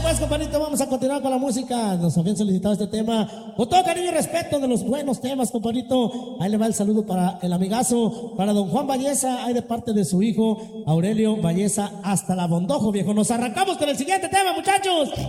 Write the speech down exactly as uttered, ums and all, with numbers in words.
pues, compadrito, vamos a continuar con la música. Nos habían solicitado este tema. Con todo cariño y respeto de los buenos temas, compadrito. Ahí le va el saludo para el amigazo, para don Juan Valleza, ahí de parte de su hijo Aurelio Valleza, hasta la Bondojo, viejo. Nos arrancamos con el siguiente tema, muchachos.